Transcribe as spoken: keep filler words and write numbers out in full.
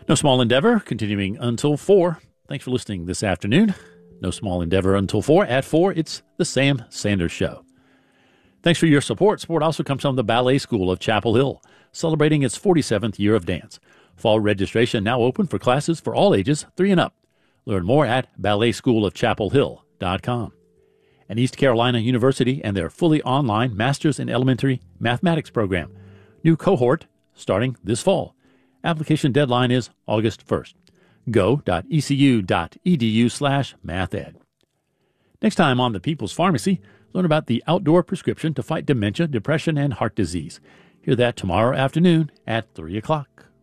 No Small Endeavor, continuing until four. Thanks for listening this afternoon. No Small Endeavor until four. At four, it's the Sam Sanders Show. Thanks for your support. Support also comes from the Ballet School of Chapel Hill, celebrating its forty-seventh year of dance. Fall registration now open for classes for all ages, three and up. Learn more at ballet school of chapel hill dot com. And East Carolina University and their fully online Masters in Elementary Mathematics program. New cohort starting this fall. Application deadline is August first. go.ecu.edu slash mathed. Next time on The People's Pharmacy, learn about the outdoor prescription to fight dementia, depression, and heart disease. Hear that tomorrow afternoon at three o'clock.